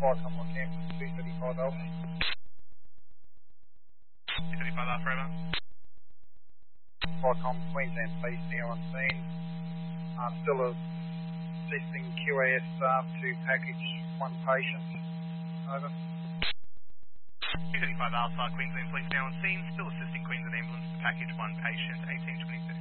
Qualcomm on campus 235 Alpha. 235 Alpha, over. Qualcomm Queensland Police here on scene. Still assisting QAS staff to package one patient. Over. 235 Alpha, Queensland Police now on scene, still assisting Queensland Ambulance to package one patient, 1822.